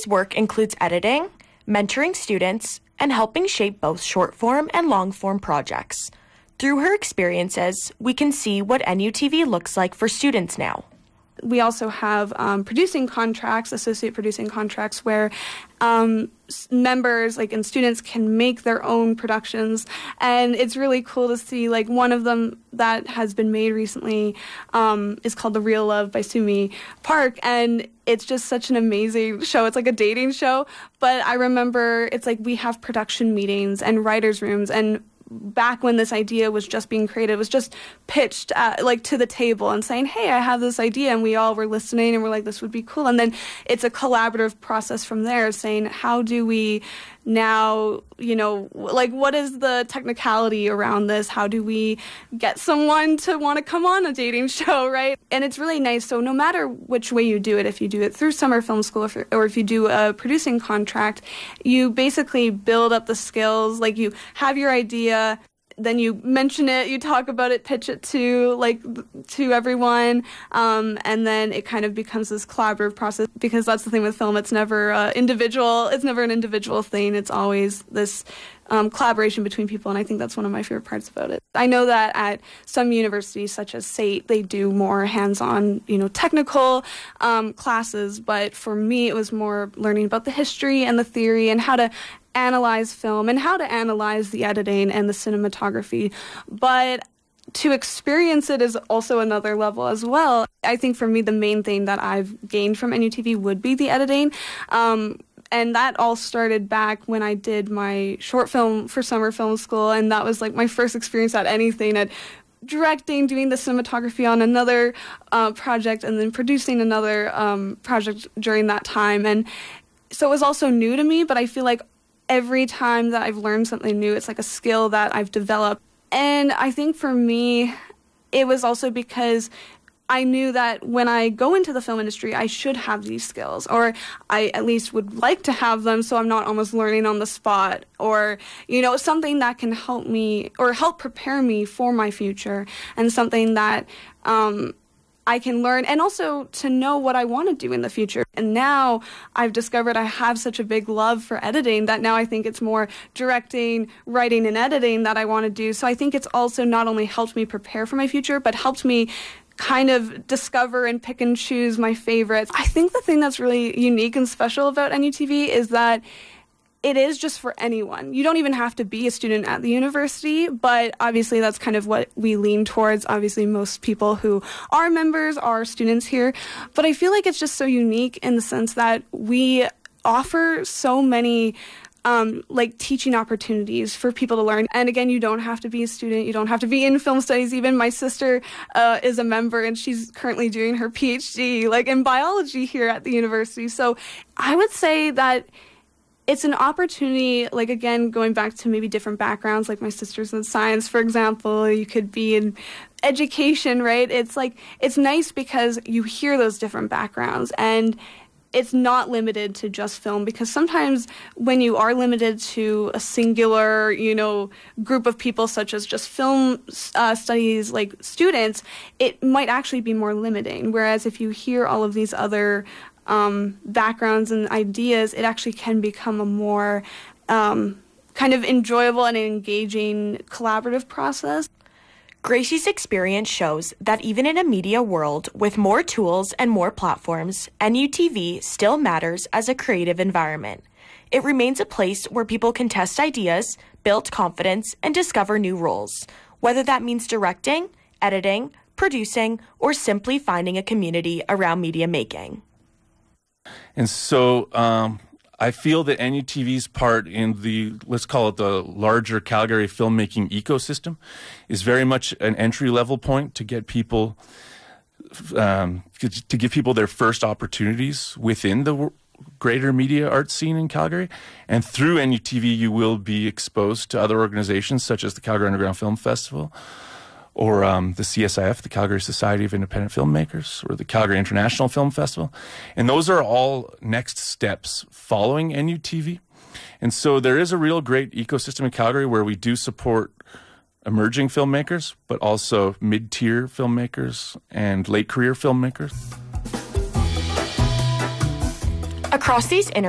Gracie's work includes editing, mentoring students, and helping shape both short-form and long-form projects. Through her experiences, we can see what NUTV looks like for students now. We also have producing contracts, associate producing contracts, where members and students can make their own productions, and it's really cool to see. One of them that has been made recently is called The Real Love by Sumi Park, and it's just such an amazing show. It's like a dating show, but I remember it's we have production meetings and writers' rooms, and back when this idea was just being created, it was just pitched to the table and saying, hey, I have this idea, and we all were listening and we're like, this would be cool. And then it's a collaborative process from there, saying, how do we now, what is the technicality around this? How do we get someone to want to come on a dating show, right? And it's really nice. So no matter which way you do it, if you do it through summer film school or if you do a producing contract, you basically build up the skills. You have your idea, then you mention it, you talk about it, pitch it to everyone, and then it kind of becomes this collaborative process, because that's the thing with film. It's never individual. It's never an individual thing. It's always this collaboration between people, and I think that's one of my favorite parts about it. I know that at some universities, such as SAIT, they do more hands-on, technical classes, but for me, it was more learning about the history and the theory and how to analyze film and how to analyze the editing and the cinematography. But to experience it is also another level as well. I think for me, the main thing that I've gained from NUTV would be the editing. And that all started back when I did my short film for summer film school, and that was my first experience at anything, at directing, doing the cinematography on another project, and then producing another project during that time. And so it was also new to me, but I feel like every time that I've learned something new, it's a skill that I've developed. And I think for me, it was also because I knew that when I go into the film industry, I should have these skills, or I at least would like to have them, so I'm not almost learning on the spot, or, something that can help me or help prepare me for my future, and something that I can learn, and also to know what I want to do in the future. And now I've discovered I have such a big love for editing that now I think it's more directing, writing, and editing that I want to do. So I think it's also not only helped me prepare for my future, but helped me kind of discover and pick and choose my favorites. I think the thing that's really unique and special about NUTV is that it is just for anyone. You don't even have to be a student at the university, but obviously that's kind of what we lean towards. Obviously, most people who are members are students here, but I feel like it's just so unique in the sense that we offer so many teaching opportunities for people to learn. And again, you don't have to be a student. You don't have to be in film studies. Even my sister is a member, and she's currently doing her PhD in biology here at the university. So I would say that it's an opportunity, again, going back to maybe different backgrounds, my sister's in science, for example. You could be in education, right? It's it's nice because you hear those different backgrounds, and it's not limited to just film, because sometimes when you are limited to a singular, group of people, such as just film studies, students, it might actually be more limiting. Whereas if you hear all of these other backgrounds and ideas, it actually can become a more kind of enjoyable and engaging collaborative process. Gracie's experience shows that even in a media world with more tools and more platforms, NUTV still matters as a creative environment. It remains a place where people can test ideas, build confidence, and discover new roles, whether that means directing, editing, producing, or simply finding a community around media making. And so I feel that NUTV's part in the, let's call it the larger Calgary filmmaking ecosystem, is very much an entry-level point to get people, to give people their first opportunities within the greater media arts scene in Calgary. And through NUTV, you will be exposed to other organizations such as the Calgary Underground Film Festival, or the CSIF, the Calgary Society of Independent Filmmakers, or the Calgary International Film Festival. And those are all next steps following NUTV. And so there is a real great ecosystem in Calgary where we do support emerging filmmakers, but also mid-tier filmmakers and late career filmmakers. Across these